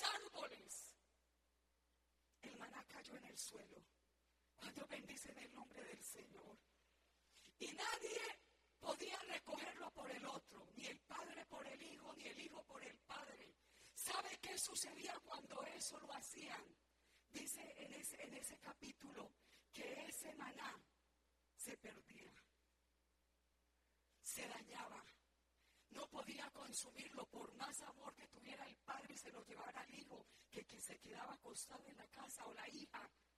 árboles. El maná cayó en el suelo. Cuando bendicen el nombre del Señor. Y nadie podía recogerlo por el otro, ni el padre por el hijo, ni el hijo por el padre. ¿Sabe qué sucedía cuando eso lo hacían? Dice en ese capítulo que ese maná se perdía, se dañaba, no podía consumirlo por más amor que tuviera el padre y se lo llevara al hijo, que se quedaba acostado en la casa, o la hija